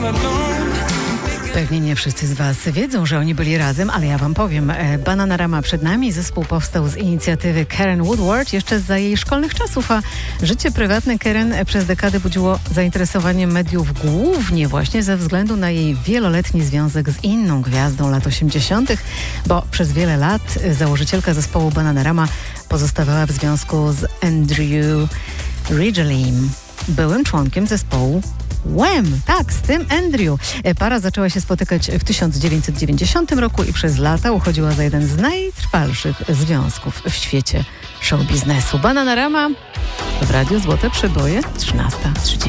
Pewnie nie wszyscy z Was wiedzą, że oni byli razem, ale ja Wam powiem. Bananarama przed nami. Zespół powstał z inicjatywy Karen Woodward jeszcze za jej szkolnych czasów, a życie prywatne Karen przez dekadę budziło zainteresowanie mediów głównie właśnie ze względu na jej wieloletni związek z inną gwiazdą lat 80., bo przez wiele lat założycielka zespołu Bananarama pozostawała w związku z Andrew Ridgeleyem, byłym członkiem zespołu Wham! Tak, z tym Andrew. Para zaczęła się spotykać w 1990 roku i przez lata uchodziła za jeden z najtrwalszych związków w świecie show biznesu. Bananarama w Radiu Złote Przeboje 13:30.